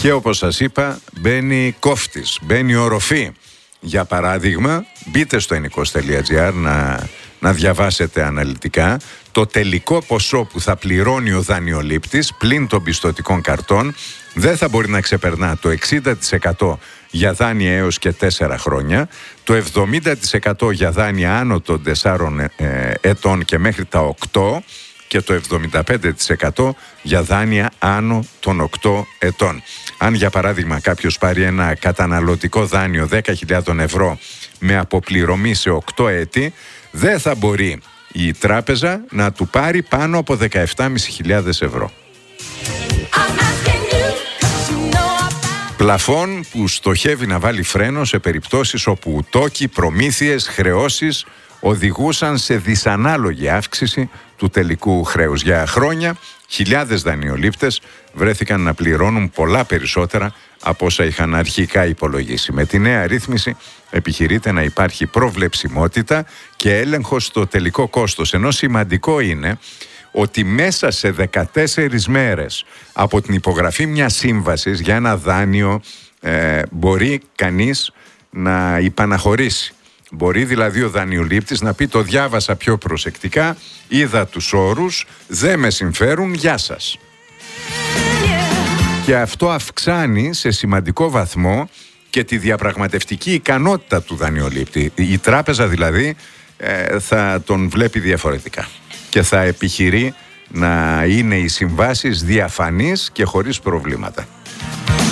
Και όπως σας είπα, μπαίνει κόφτης, μπαίνει οροφή. Για παράδειγμα, μπείτε στο ennikos.gr να διαβάσετε αναλυτικά το τελικό ποσό που θα πληρώνει ο δανειολήπτης πλην των πιστωτικών καρτών δεν θα μπορεί να ξεπερνά το 60% για δάνεια έως και 4 χρόνια, το 70% για δάνεια άνω των 4 ετών και μέχρι τα 8 και το 75% για δάνεια άνω των 8 ετών. Αν για παράδειγμα κάποιος πάρει ένα καταναλωτικό δάνειο 10.000 ευρώ με αποπληρωμή σε 8 έτη, δεν θα μπορεί η τράπεζα να του πάρει πάνω από 17.500 ευρώ. Πλαφόν που στοχεύει να βάλει φρένο σε περιπτώσεις όπου τόκοι, προμήθειες, χρεώσεις οδηγούσαν σε δυσανάλογη αύξηση του τελικού χρέους. Για χρόνια, χιλιάδες δανειολήπτες βρέθηκαν να πληρώνουν πολλά περισσότερα από όσα είχαν αρχικά υπολογίσει. Με τη νέα ρύθμιση επιχειρείται να υπάρχει προβλεψιμότητα και έλεγχος στο τελικό κόστος, ενώ σημαντικό είναι ότι μέσα σε 14 μέρες από την υπογραφή μιας σύμβασης για ένα δάνειο μπορεί κανείς να υπαναχωρήσει. Μπορεί δηλαδή ο δανειολήπτης να πει: το διάβασα πιο προσεκτικά, είδα τους όρους, δεν με συμφέρουν, γεια σας. Και αυτό αυξάνει σε σημαντικό βαθμό και τη διαπραγματευτική ικανότητα του δανειολήπτη. Η τράπεζα δηλαδή θα τον βλέπει διαφορετικά και θα επιχειρεί να είναι οι συμβάσεις διαφανείς και χωρίς προβλήματα.